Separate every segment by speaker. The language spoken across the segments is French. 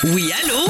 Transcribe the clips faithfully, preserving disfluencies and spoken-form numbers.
Speaker 1: Oui, allô?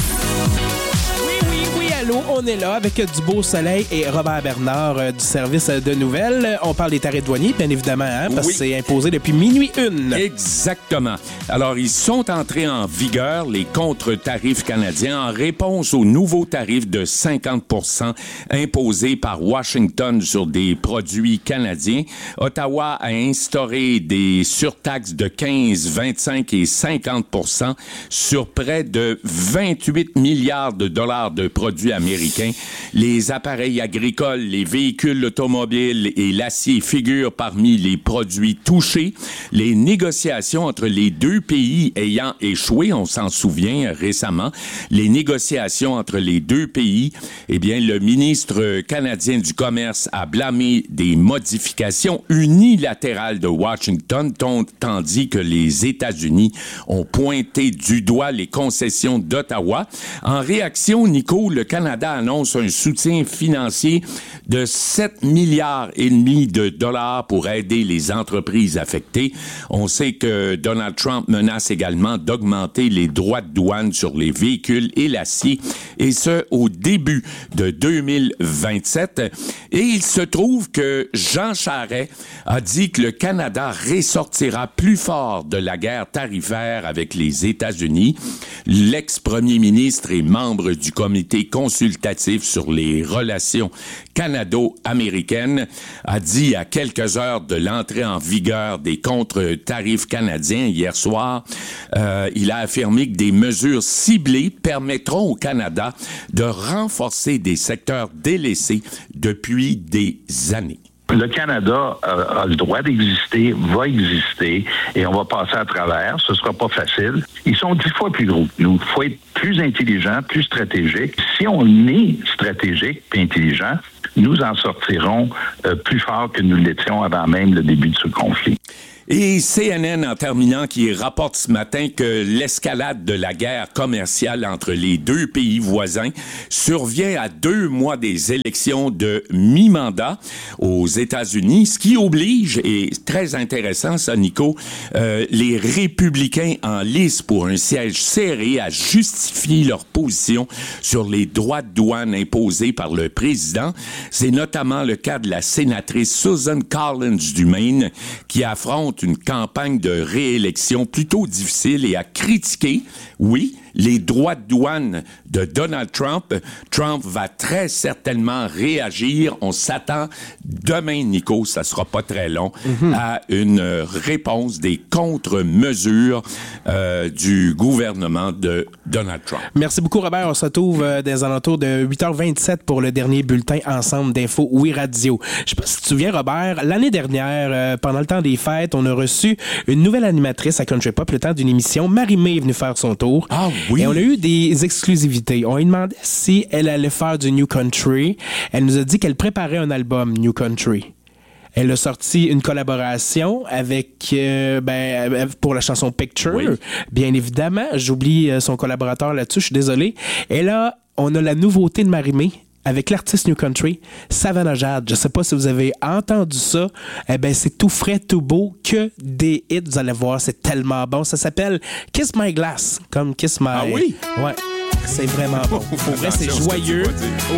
Speaker 2: Allô, on est là avec du beau soleil et Robert Bernard euh, du service de nouvelles. On parle des tarifs douaniers, bien évidemment, hein, parce
Speaker 3: oui.
Speaker 2: que c'est imposé depuis minuit une.
Speaker 3: Exactement. Alors, ils sont entrés en vigueur, les contre-tarifs canadiens, en réponse aux nouveaux tarifs de cinquante pour cent imposés par Washington sur des produits canadiens. Ottawa a instauré des surtaxes de quinze, vingt-cinq et cinquante pour cent sur près de vingt-huit milliards de dollars de produits américains. Les appareils agricoles, les véhicules automobiles et l'acier figurent parmi les produits touchés. Les négociations entre les deux pays ayant échoué, on s'en souvient récemment, les négociations entre les deux pays, eh bien, le ministre canadien du Commerce a blâmé des modifications unilatérales de Washington, tandis que les États-Unis ont pointé du doigt les concessions d'Ottawa. En réaction, Nico, le Canada annonce un soutien financier de sept milliards et demi de dollars pour aider les entreprises affectées. On sait que Donald Trump menace également d'augmenter les droits de douane sur les véhicules et l'acier, et ce, au début de deux mille vingt-sept. Et il se trouve que Jean Charest a dit que le Canada ressortira plus fort de la guerre tarifaire avec les États-Unis. L'ex-premier ministre et membre du comité consultatif sur les relations canado-américaines a dit à quelques heures de l'entrée en vigueur des contre-tarifs canadiens hier soir, euh, il a affirmé que des mesures ciblées permettront au Canada de renforcer des secteurs délaissés depuis des années.
Speaker 4: Le Canada a, a le droit d'exister, va exister, et on va passer à travers. Ce sera pas facile. Ils sont dix fois plus gros que nous. Il faut être plus intelligent, plus stratégique. Si on est stratégique et intelligent, nous en sortirons euh, plus fort que nous l'étions avant même le début de ce conflit.
Speaker 3: Et C N N, en terminant, qui rapporte ce matin que l'escalade de la guerre commerciale entre les deux pays voisins survient à deux mois des élections de mi-mandat aux États-Unis, ce qui oblige, et très intéressant ça, Nico, euh, les républicains en lice pour un siège serré à justifier leur position sur les droits de douane imposés par le président. C'est notamment le cas de la sénatrice Susan Collins du Maine, qui affronte une campagne de réélection plutôt difficile et a critiqué, oui, les droits de douane de Donald Trump. Trump va très certainement réagir. On s'attend demain, Nico, ça sera pas très long, mm-hmm. à une réponse des contre-mesures euh, du gouvernement de Donald Trump.
Speaker 2: Merci beaucoup, Robert. On se retrouve euh, des alentours de huit heures vingt-sept pour le dernier bulletin ensemble d'infos Oui Radio. Je sais pas si tu te souviens, Robert, l'année dernière, euh, pendant le temps des fêtes, on a reçu une nouvelle animatrice à Country Pop, le temps d'une émission. Marie-Mé est venue faire son tour.
Speaker 3: Ah oui?
Speaker 2: Et on a eu des exclusivités. On lui demandait si elle allait faire du New Country. Elle nous a dit qu'elle préparait un album New Country. Elle a sorti une collaboration avec euh, ben, pour la chanson Picture. Oui. Bien évidemment, j'oublie son collaborateur là-dessus, je suis désolé. Et là, on a la nouveauté de Marie-Mé avec l'artiste New Country, Savannah Jad. Je sais pas si vous avez entendu ça. Eh ben, c'est tout frais, tout beau, que des hits. Vous allez voir, c'est tellement bon. Ça s'appelle Kiss My Glass, comme Kiss My...
Speaker 3: Ah oui?
Speaker 2: Ouais. C'est vraiment bon. Pour vrai, c'est joyeux.